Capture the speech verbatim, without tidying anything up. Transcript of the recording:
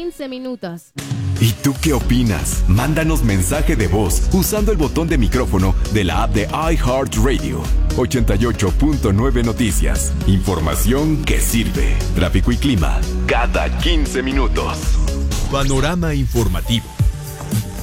quince minutos. ¿Y tú qué opinas? Mándanos mensaje de voz usando el botón de micrófono de la app de iHeartRadio. ochenta y ocho punto nueve Noticias. Información que sirve. Tráfico y clima cada quince minutos. Panorama informativo.